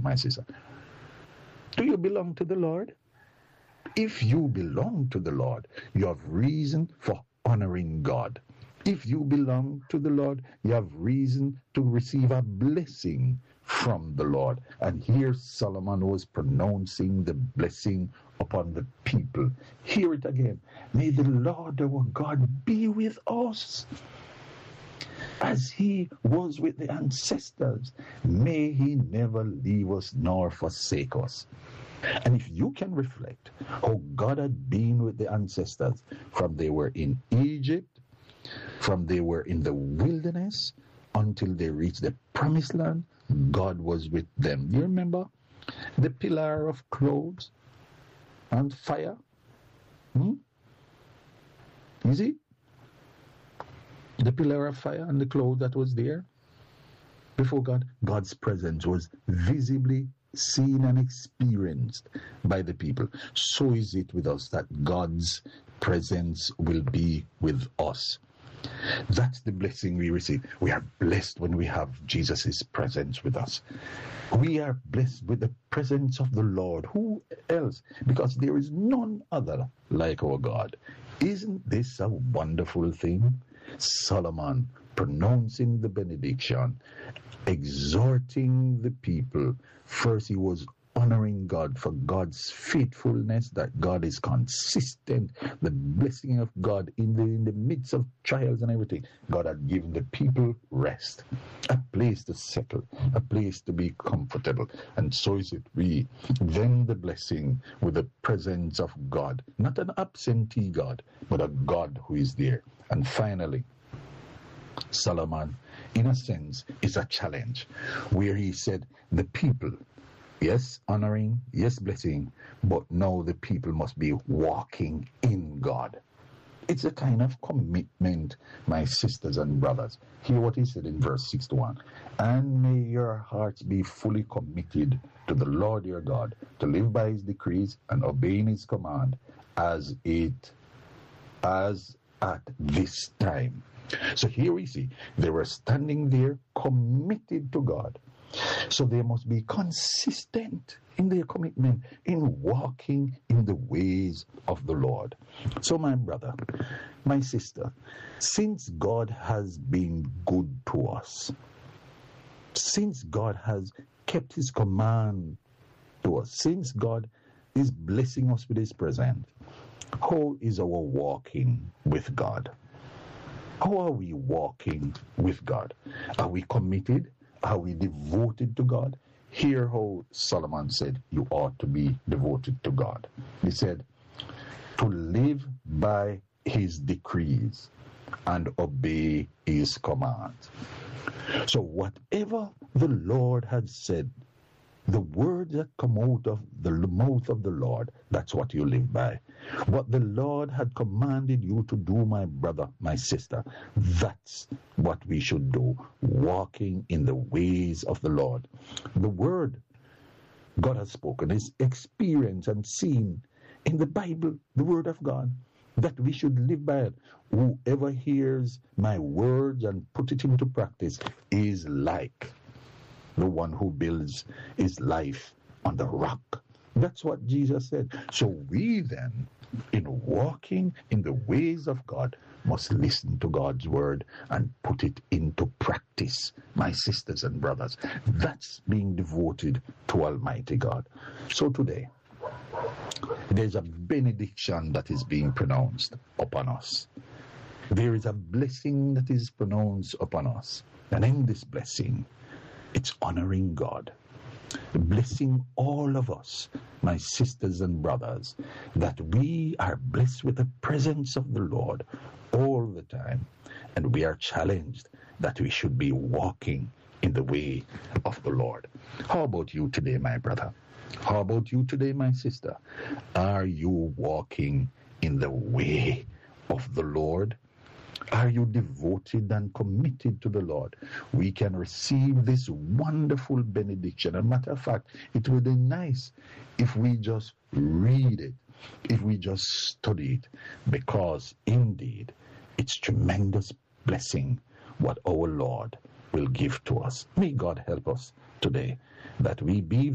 my sister. Do you belong to the Lord? If you belong to the Lord, you have reason for honoring God. If you belong to the Lord, you have reason to receive a blessing from the Lord. And here Solomon was pronouncing the blessing upon the people. Hear it again. May the Lord our God be with us as he was with the ancestors. May he never leave us nor forsake us. And if you can reflect how God had been with the ancestors from they were in Egypt, from they were in the wilderness until they reached the promised land, God was with them. You remember the pillar of clouds and fire? You see? The pillar of fire and the cloud that was there before God, God's presence was visibly seen and experienced by the people. So is it with us, that God's presence will be with us. That's the blessing we receive. We are blessed when we have Jesus' presence with us. We are blessed with the presence of the Lord. Who else? Because there is none other like our God. Isn't this a wonderful thing? Solomon pronouncing the benediction, exhorting the people. First, he was honoring God for God's faithfulness, that God is consistent, the blessing of God in the midst of trials and everything. God had given the people rest, a place to settle, a place to be comfortable. And so is it we. Then the blessing with the presence of God, not an absentee God, but a God who is there. And finally, Solomon, in a sense, is a challenge where he said the people, yes, honoring, yes, blessing, but now the people must be walking in God. It's a kind of commitment, my sisters and brothers. Hear what he said in verse 61. And may your hearts be fully committed to the Lord your God, to live by his decrees and obeying his command as at this time. So here we see they were standing there committed to God. So they must be consistent in their commitment, in walking in the ways of the Lord. So my brother, my sister, since God has been good to us, since God has kept his command to us, since God is blessing us with his presence, how is our walking with God? How are we walking with God? Are we committed? Are we devoted to God? Hear how Solomon said you ought to be devoted to God. He said, to live by his decrees and obey his commands. So whatever the Lord had said, the words that come out of the mouth of the Lord, that's what you live by. What the Lord had commanded you to do, my brother, my sister, that's what we should do, walking in the ways of the Lord. The word God has spoken is experienced and seen in the Bible, the word of God, that we should live by it. Whoever hears my words and put it into practice is like the one who builds his life on the rock. That's what Jesus said. So we then, in walking in the ways of God, must listen to God's word and put it into practice, my sisters and brothers. That's being devoted to Almighty God. So today, there's a benediction that is being pronounced upon us. There is a blessing that is pronounced upon us. And in this blessing, it's honoring God, blessing all of us, my sisters and brothers, that we are blessed with the presence of the Lord all the time, and we are challenged that we should be walking in the way of the Lord. How about you today, my brother? How about you today, my sister? Are you walking in the way of the Lord? Are you devoted and committed to the Lord? We can receive this wonderful benediction. As a matter of fact, it would be nice if we just read it, if we just study it, because indeed it's tremendous blessing what our Lord will give to us. May God help us today that we be